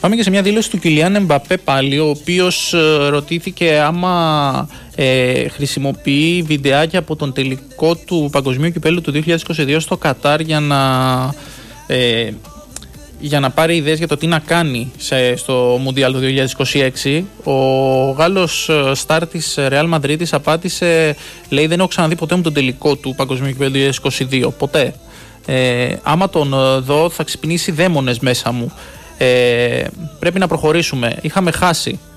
Πάμε και σε μια δήλωση του Κιλιάν Εμπαπέ πάλι, ο οποίος ρωτήθηκε άμα χρησιμοποιεί βιντεάκια από τον τελικό του Παγκοσμίου Κυπέλλου του 2022 στο Κατάρ για να πάρει ιδέες για το τι να κάνει στο Μουντιάλ του 2026. Ο Γάλλος στάρ της Ρεάλ Μαδρίτης απάντησε, λέει, δεν έχω ξαναδεί ποτέ μου τον τελικό του Παγκοσμίου Κυπέλλου του 2022, ποτέ. Άμα τον δω θα ξυπνήσει δαίμονες μέσα μου. Πρέπει να προχωρήσουμε. Είχαμε χάσει